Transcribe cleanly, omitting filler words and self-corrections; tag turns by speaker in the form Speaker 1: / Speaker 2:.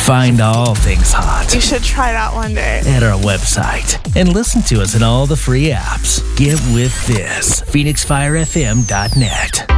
Speaker 1: Find all things hot.
Speaker 2: You should try that one day.
Speaker 1: At our website. And listen to us in all the free apps. Get with this. PhoenixFireFM.net.